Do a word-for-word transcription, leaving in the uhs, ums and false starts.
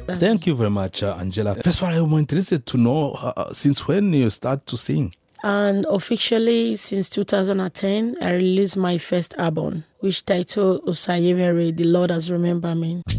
Thank you very much, uh, Angela. First of all, I'm interested to know uh, since when you start to sing. And officially, since two thousand ten, I released my first album, which titled Osayemere, The Lord Has Remembered Me.